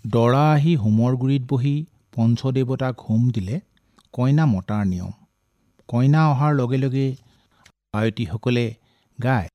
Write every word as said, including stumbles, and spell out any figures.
দৰা আহি হোমৰ গুৰিত বহি পঞ্চদেৱতাক হোম দিলে কইনা মতাৰ নিয়ম। কইনা অহাৰ লগে লগে আয়তীসকলে গায়,